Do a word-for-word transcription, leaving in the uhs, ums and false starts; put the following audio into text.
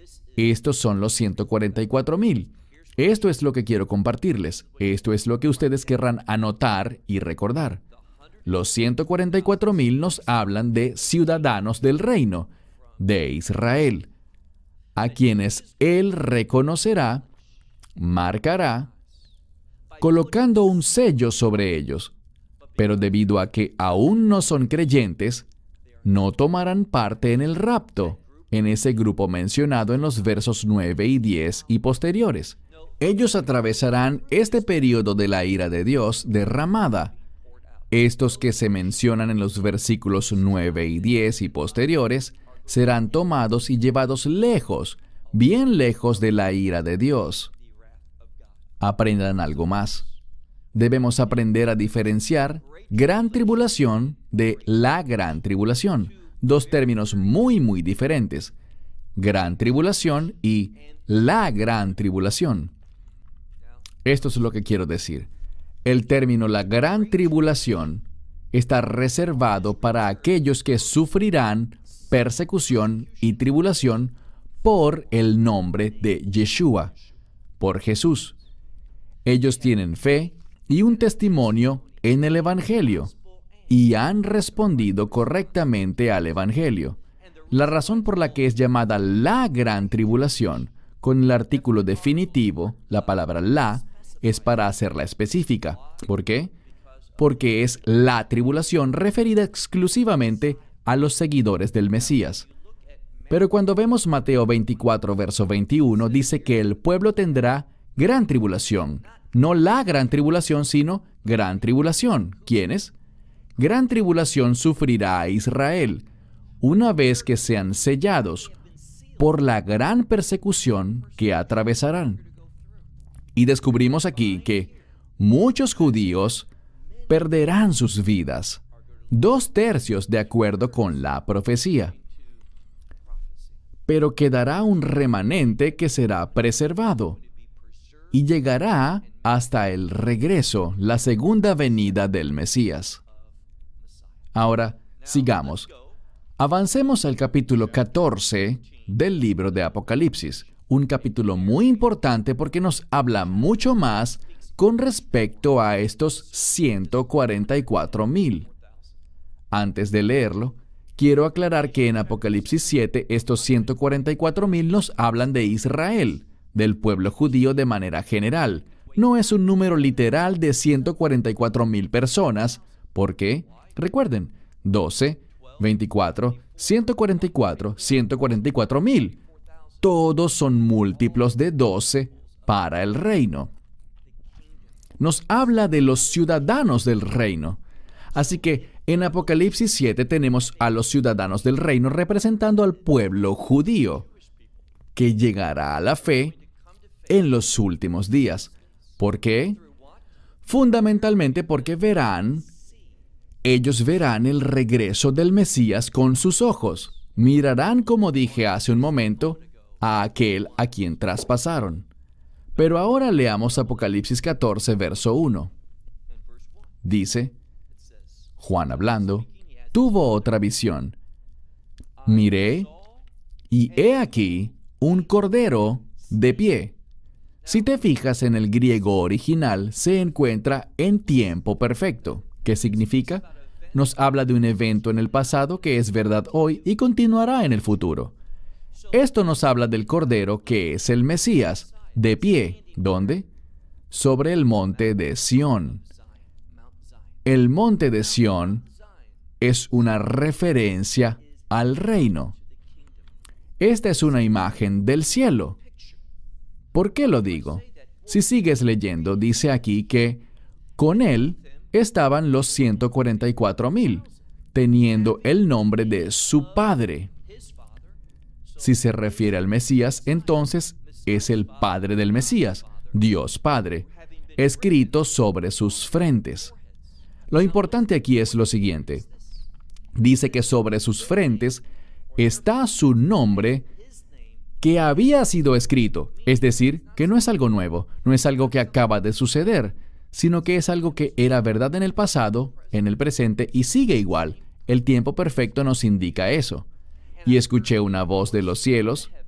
Estos son los ciento cuarenta y cuatro mil. Esto es lo que quiero compartirles. Esto es lo que ustedes querrán anotar y recordar. Los ciento cuarenta y cuatro mil nos hablan de ciudadanos del reino, de Israel, a quienes Él reconocerá, marcará, colocando un sello sobre ellos. Pero debido a que aún no son creyentes, no tomarán parte en el rapto, en ese grupo mencionado en los versos nueve y diez y posteriores. Ellos atravesarán este período de la ira de Dios derramada. Estos que se mencionan en los versículos nueve y diez y posteriores serán tomados y llevados lejos, bien lejos de la ira de Dios. Aprendan algo más. Debemos aprender a diferenciar gran tribulación de la gran tribulación. Dos términos muy, muy diferentes. Gran tribulación y la gran tribulación. Esto es lo que quiero decir. El término la gran tribulación está reservado para aquellos que sufrirán persecución y tribulación por el nombre de Yeshua, por Jesús. Ellos tienen fe y un testimonio en el Evangelio y han respondido correctamente al Evangelio. La razón por la que es llamada la gran tribulación, con el artículo definitivo, la palabra la, es para hacerla específica. ¿Por qué? Porque es la tribulación referida exclusivamente a los seguidores del Mesías. Pero cuando vemos Mateo veinticuatro, verso veintiuno, dice que el pueblo tendrá gran tribulación. No la gran tribulación, sino gran tribulación. ¿Quiénes? Gran tribulación sufrirá a Israel, una vez que sean sellados por la gran persecución que atravesarán. Y descubrimos aquí que muchos judíos perderán sus vidas, dos tercios de acuerdo con la profecía. Pero quedará un remanente que será preservado y llegará hasta el regreso, la segunda venida del Mesías. Ahora, sigamos. Avancemos al capítulo catorce del libro de Apocalipsis. Un capítulo muy importante porque nos habla mucho más con respecto a estos ciento cuarenta y cuatro mil. Antes de leerlo, quiero aclarar que en Apocalipsis siete estos ciento cuarenta y cuatro mil nos hablan de Israel, del pueblo judío de manera general. No es un número literal de ciento cuarenta y cuatro mil personas, porque, recuerden, doce, veinticuatro, ciento cuarenta y cuatro, ciento cuarenta y cuatro mil. Todos son múltiplos de doce para el reino. Nos habla de los ciudadanos del reino. Así que en Apocalipsis siete tenemos a los ciudadanos del reino representando al pueblo judío, que llegará a la fe en los últimos días. ¿Por qué? Fundamentalmente porque verán, ellos verán el regreso del Mesías con sus ojos. Mirarán, como dije hace un momento, a aquel a quien traspasaron. Pero ahora leamos Apocalipsis catorce, verso uno. Dice, Juan hablando, tuvo otra visión. Miré, y he aquí un cordero de pie. Si te fijas en el griego original, se encuentra en tiempo perfecto. ¿Qué significa? Nos habla de un evento en el pasado que es verdad hoy y continuará en el futuro. Esto nos habla del Cordero que es el Mesías, de pie. ¿Dónde? Sobre el monte de Sión. El monte de Sión es una referencia al reino. Esta es una imagen del cielo. ¿Por qué lo digo? Si sigues leyendo, dice aquí que con él estaban los ciento cuarenta y cuatro mil, teniendo el nombre de su padre. Si se refiere al Mesías, entonces es el Padre del Mesías, Dios Padre, escrito sobre sus frentes. Lo importante aquí es lo siguiente. Dice que sobre sus frentes está su nombre que había sido escrito, es decir, que no es algo nuevo, no es algo que acaba de suceder, sino que es algo que era verdad en el pasado, en el presente y sigue igual. El tiempo perfecto nos indica eso. Y escuché una voz de los cielos,